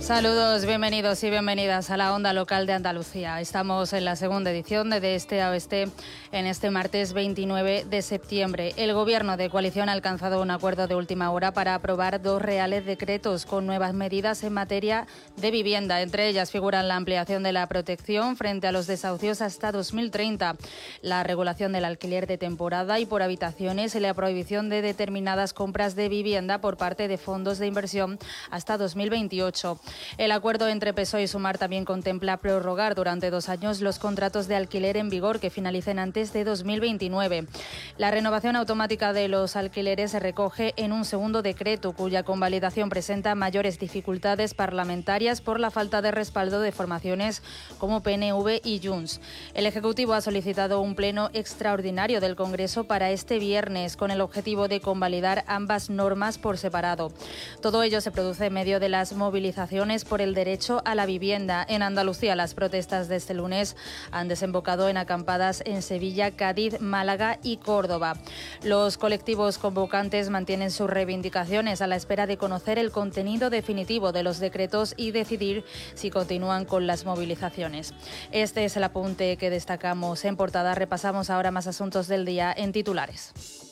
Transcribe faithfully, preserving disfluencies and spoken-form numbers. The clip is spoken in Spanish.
Saludos, bienvenidos y bienvenidas a la Onda Local de Andalucía. Estamos en la segunda edición de De Este a Oeste en este martes veintinueve de septiembre. El Gobierno de coalición ha alcanzado un acuerdo de última hora para aprobar dos reales decretos con nuevas medidas en materia de vivienda. Entre ellas figuran la ampliación de la protección frente a los desahucios hasta dos mil treinta, la regulación del alquiler de temporada y por habitaciones y la prohibición de determinadas compras de vivienda por parte de fondos de inversión hasta dos mil veintiocho. El acuerdo entre P S O E y Sumar también contempla prorrogar durante dos años los contratos de alquiler en vigor que finalicen antes de dos mil veintinueve. La renovación automática de los alquileres se recoge en un segundo decreto, cuya convalidación presenta mayores dificultades parlamentarias por la falta de respaldo de formaciones como P N V y Junts. El Ejecutivo ha solicitado un pleno extraordinario del Congreso para este viernes, con el objetivo de convalidar ambas normas por separado. Todo ello se produce en medio de las movilizaciones por el derecho a la vivienda. En Andalucía, las protestas de este lunes han desembocado en acampadas en Sevilla, Cádiz, Málaga y Córdoba. Los colectivos convocantes mantienen sus reivindicaciones a la espera de conocer el contenido definitivo de los decretos y decidir si continúan con las movilizaciones. Este es el apunte que destacamos en portada. Repasamos ahora más asuntos del día en titulares.